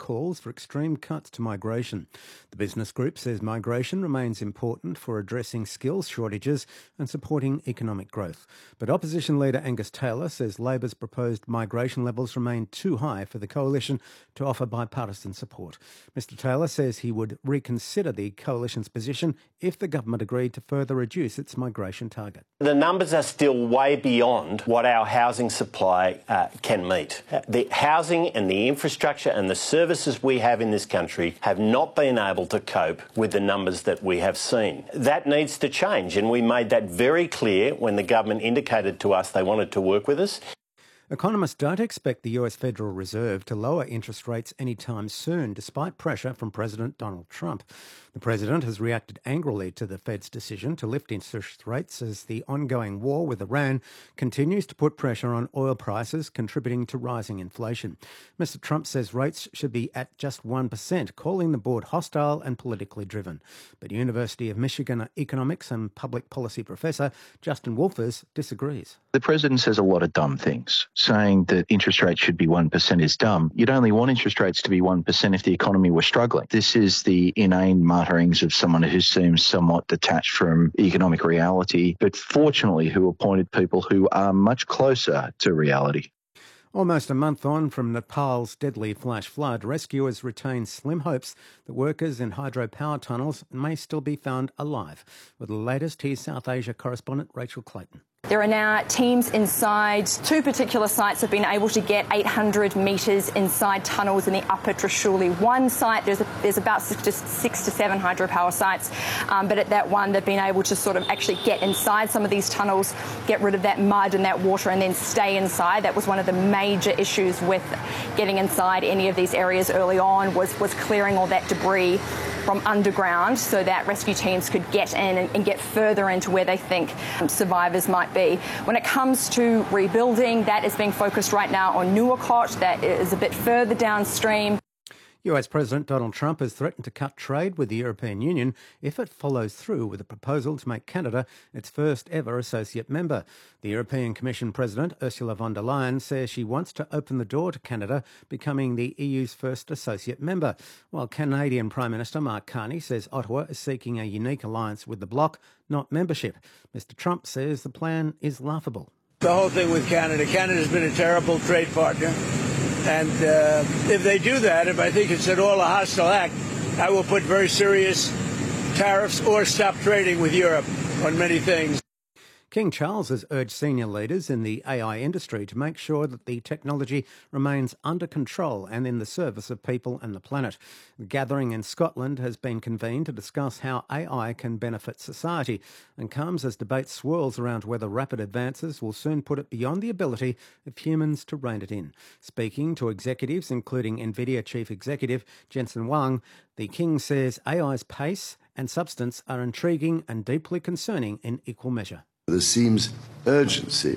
calls for extreme cuts to migration. The business group says migration remains important for addressing skills shortages and supporting economic growth. But opposition leader Angus Taylor says Labor's proposed migration levels remain too high for the coalition to offer bipartisan support. Mr Taylor says he would reconsider the coalition's position if the government agreed to further reduce its migration target. The numbers are still way beyond what our housing supply can meet. The housing and the infrastructure and the services we have in this country have not been able to cope with the numbers that we have seen. That needs to change, and we made that very clear when the government indicated to us they wanted to work with us. Economists don't expect the US Federal Reserve to lower interest rates anytime soon, despite pressure from President Donald Trump. The president has reacted angrily to the Fed's decision to lift interest rates as the ongoing war with Iran continues to put pressure on oil prices, contributing to rising inflation. Mr Trump says rates should be at just 1%, calling the board hostile and politically driven. But University of Michigan economics and public policy professor Justin Wolfers disagrees. The president says a lot of dumb things. Saying that interest rates should be 1% is dumb. You'd only want interest rates to be 1% if the economy were struggling. This is the inane mutterings of someone who seems somewhat detached from economic reality, but fortunately who appointed people who are much closer to reality. Almost a month on from Nepal's deadly flash flood, rescuers retain slim hopes that workers in hydropower tunnels may still be found alive. With the latest, here's South Asia correspondent Rachel Clayton. There are now teams inside. Two particular sites have been able to get 800 metres inside tunnels in the upper Trishuli. One site, there's about six to seven hydropower sites, but at that one they've been able to sort of actually get inside some of these tunnels, get rid of that mud and that water and then stay inside. That was one of the major issues with getting inside any of these areas early on, was clearing all that debris from underground so that rescue teams could get in and get further into where they think survivors might be. When it comes to rebuilding, that is being focused right now on Nuwakot. That is a bit further downstream. US President Donald Trump has threatened to cut trade with the European Union if it follows through with a proposal to make Canada its first ever associate member. The European Commission President Ursula von der Leyen says she wants to open the door to Canada becoming the EU's first associate member, while Canadian Prime Minister Mark Carney says Ottawa is seeking a unique alliance with the bloc, not membership. Mr Trump says the plan is laughable. The whole thing with Canada's been a terrible trade partner. And if they do that, if I think it's at all a hostile act, I will put very serious tariffs or stop trading with Europe on many things. King Charles has urged senior leaders in the AI industry to make sure that the technology remains under control and in the service of people and the planet. The gathering in Scotland has been convened to discuss how AI can benefit society and comes as debate swirls around whether rapid advances will soon put it beyond the ability of humans to rein it in. Speaking to executives, including NVIDIA Chief Executive Jensen Huang, the King says AI's pace and substance are intriguing and deeply concerning in equal measure. There seems urgency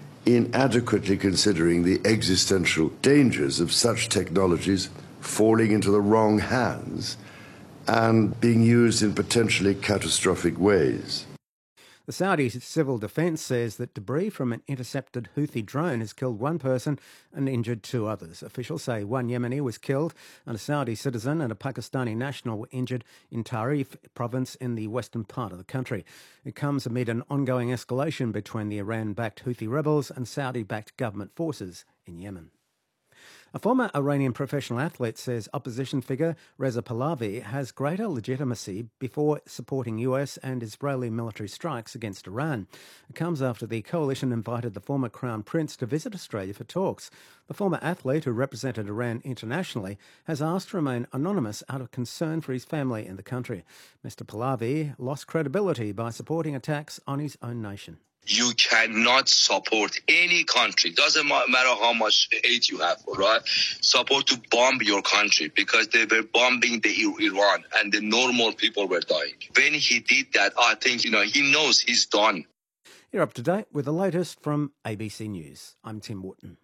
in adequately considering the existential dangers of such technologies falling into the wrong hands and being used in potentially catastrophic ways. The Saudi Civil Defence says that debris from an intercepted Houthi drone has killed one person and injured two others. Officials say one Yemeni was killed and a Saudi citizen and a Pakistani national were injured in Tarif province in the western part of the country. It comes amid an ongoing escalation between the Iran-backed Houthi rebels and Saudi-backed government forces in Yemen. A former Iranian professional athlete says opposition figure Reza Pahlavi has greater legitimacy before supporting US and Israeli military strikes against Iran. It comes after the coalition invited the former Crown Prince to visit Australia for talks. The former athlete, who represented Iran internationally, has asked to remain anonymous out of concern for his family in the country. Mr Pahlavi lost credibility by supporting attacks on his own nation. You cannot support any country, doesn't matter how much aid you have, right? Support to bomb your country because they were bombing the Iran and the normal people were dying. When he did that, I think, he knows he's done. You're up to date with the latest from ABC News. I'm Tim Wharton.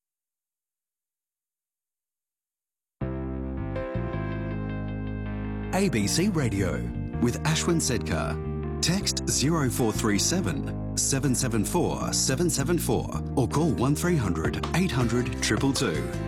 ABC Radio with Ashwin Sedkar. Text 0437 774 774 or call 1300 800 222.